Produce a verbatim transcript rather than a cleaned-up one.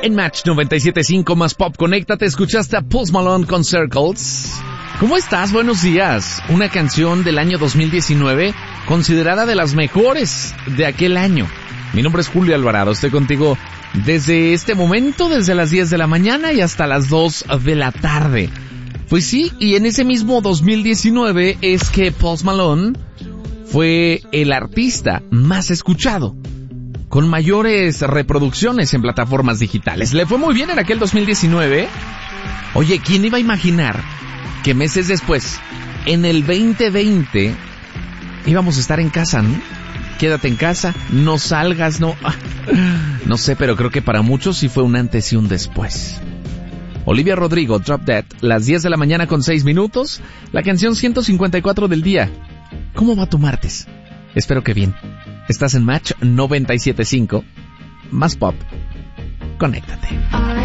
En Match noventa y siete punto cinco más Pop, conéctate, escuchaste a Post Malone con Circles. ¿Cómo estás? Buenos días. Una canción del año dos mil diecinueve, considerada de las mejores de aquel año. Mi nombre es Julio Alvarado, estoy contigo desde este momento, desde las diez de la mañana y hasta las dos de la tarde. Pues sí, y en ese mismo dos mil diecinueve es que Post Malone fue el artista más escuchado, con mayores reproducciones en plataformas digitales. Le fue muy bien en aquel dos mil diecinueve. Oye, ¿quién iba a imaginar que meses después, en el veinte veinte, íbamos a estar en casa, ¿no? Quédate en casa, no salgas, no... No sé, pero creo que para muchos sí fue un antes y un después. Olivia Rodrigo, Drop Dead, las diez de la mañana con seis minutos, la canción ciento cincuenta y cuatro del día. ¿Cómo va tu martes? Espero que bien. Estás en Match noventa y siete punto cinco, más Pop. Conéctate.